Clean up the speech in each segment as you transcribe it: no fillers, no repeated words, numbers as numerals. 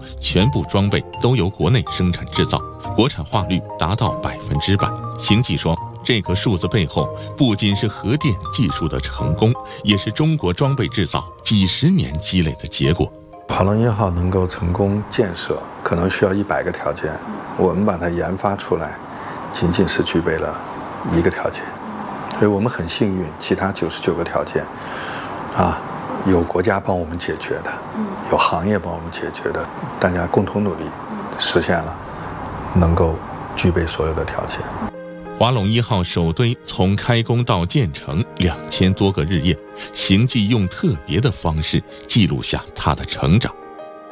全部装备都由国内生产制造，国产化率达到100%。邢继说，这个数字背后不仅是核电技术的成功，也是中国装备制造几十年积累的结果。 华龙1号能够成功建设，可能需要100个条件，我们把它研发出来，仅仅是具备了1个条件，所以我们很幸运，其他99个条件，有国家帮我们解决的，有行业帮我们解决的，大家共同努力，实现了能够具备所有的条件。 华龙1号首堆从开工到建成2000多个日夜，邢继用特别的方式记录下它的成长。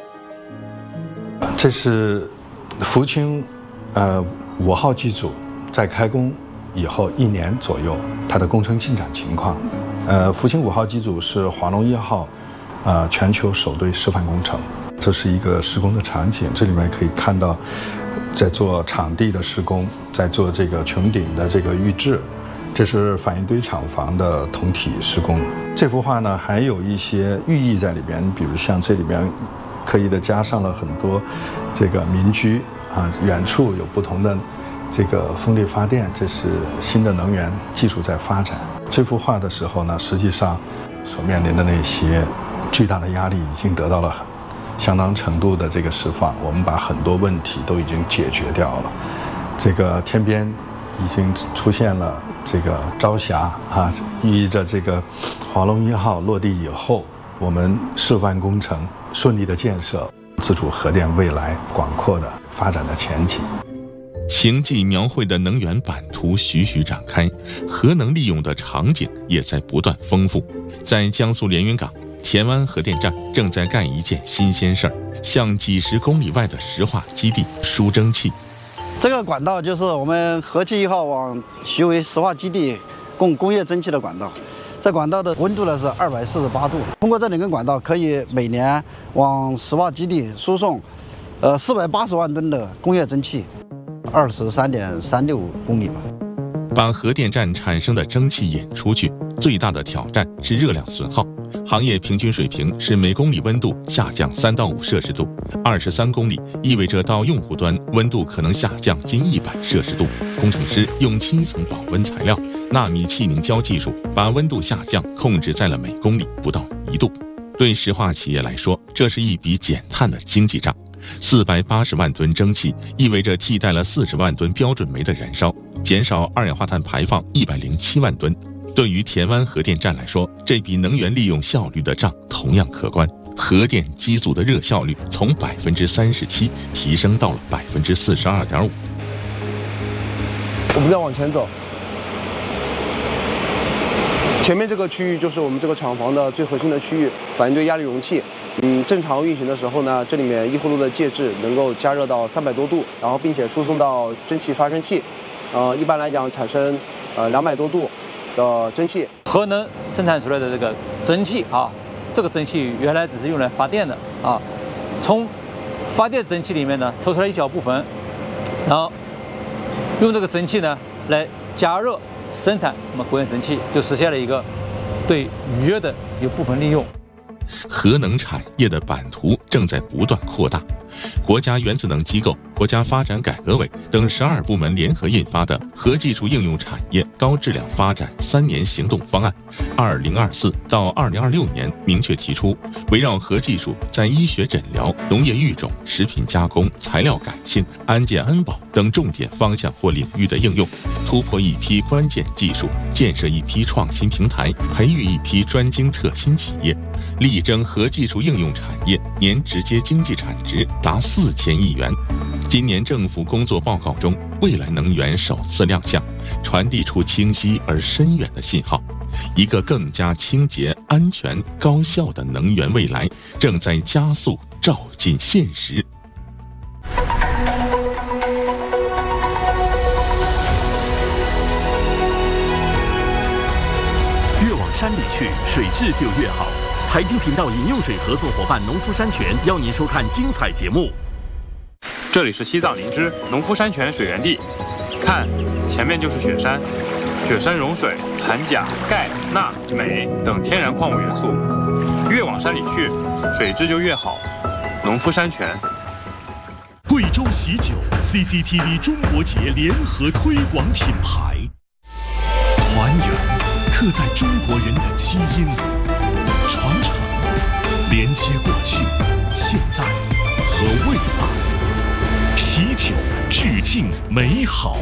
这是福清5号机组在开工以后1年左右它的工程进展情况。福清5号机组是华龙1号全球首堆示范工程，这是一个施工的场景，这里面可以看到在做场地的施工，在做这个穹顶的这个预制，这是反应堆厂房的同体施工。这幅画呢还有一些寓意在里边，比如像这里边刻意的加上了很多这个民居远处有不同的这个风力发电，这是新的能源技术在发展。这幅画的时候呢，实际上所面临的那些巨大的压力已经得到了相当程度的这个释放，我们把很多问题都已经解决掉了。这个天边已经出现了这个朝霞寓意着这个华龙1号落地以后，我们示范工程顺利的建设，自主核电未来广阔的发展的前景。 邢继描绘的能源版图徐徐展开，核能利用的场景也在不断丰富。在江苏连云港，田湾核电站正在干一件新鲜事儿，向几十公里外的石化基地输蒸汽。 这个管道就是我们和气1号往徐汇石化基地供工业蒸汽的管道。这管道的温度呢是248度，通过这2根管道可以每年往石化基地输送480万吨的工业蒸汽，23.36公里吧。 把核电站产生的蒸汽引出去，最大的挑战是热量损耗。行业平均水平是每公里温度下降3到5摄氏度，23公里意味着到用户端温度可能下降近100摄氏度。工程师用7层保温材料、纳米气凝胶技术，把温度下降控制在了每公里不到1度。对石化企业来说，这是一笔减碳的经济账。480万吨蒸汽意味着替代了40万吨标准煤的燃烧，减少二氧化碳排放107万吨。对于田湾核电站来说，这笔能源利用效率的账同样可观。核电机组的热效率从37%提升到了42.5%。 我们再往前走，前面这个区域就是我们这个厂房的最核心的区域，反应堆压力容器。正常运行的时候呢，这里面1呼噜的介质能够加热到300多度，然后并且输送到蒸汽发生器，一般来讲产生200多度的蒸汽。 核能生产出来的这个蒸汽这个蒸汽原来只是用来发电的从发电蒸汽里面呢抽出来一小部分，然后用这个蒸汽呢来加热生产我们国研蒸汽，就实现了一个对余热的一部分利用。 核能产业的版图正在不断扩大。国家原子能机构、国家发展改革委等12部门联合印发的《核技术应用产业高质量发展3年行动方案》，2024到2026年明确提出，围绕核技术在医学诊疗、农业育种、食品加工、材料改性、安健安保等重点方向或领域的应用，突破一批关键技术，建设一批创新平台，培育一批专精特新企业，力争核技术应用产业年直接经济产值达4000亿元。今年政府工作报告中，未来能源首次亮相，传递出清晰而深远的信号。一个更加清洁、安全、高效的能源未来正在加速照进现实。 越往山里去，水质就越好。财经频道饮用水合作伙伴农夫山泉邀您收看精彩节目。 这里是西藏林芝农夫山泉水源地，看，前面就是雪山，雪山融水含钾、钙、钠、镁等天然矿物元素。越往山里去，水质就越好。农夫山泉， 贵州喜酒 CCTV 中国节联合推广品牌，团圆刻在中国人的基因里，传承连接过去、现在和未来，喜酒致敬美好。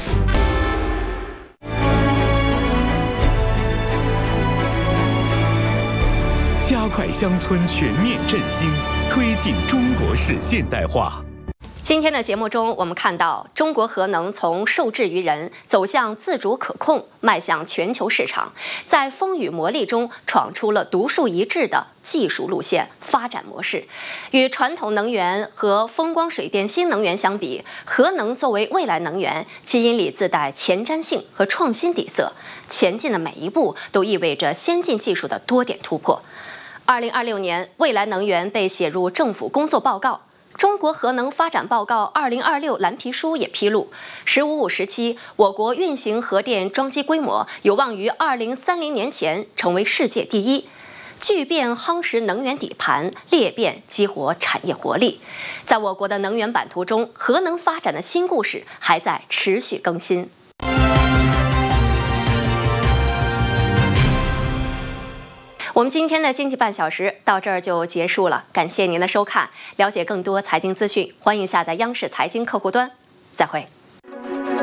加快乡村全面振兴，推进中国式现代化。 今天的节目中，我们看到中国核能从受制于人走向自主可控，迈向全球市场，在风雨磨砺中闯出了独树一帜的技术路线发展模式。与传统能源和风光水电新能源相比，核能作为未来能源，基因里自带前瞻性和创新底色，前进的每一步都意味着先进技术的多点突破。2026年，未来能源被写入政府工作报告。中国核能发展报告2026蓝皮书也披露，“15+5”时期，我国运行核电装机规模有望于2030年前成为世界第一。巨变夯实能源底盘，裂变激活产业活力。在我国的能源版图中，核能发展的新故事还在持续更新。我们今天的经济半小时到这儿就结束了，感谢您的收看。了解更多财经资讯，欢迎下载央视财经客户端。再会。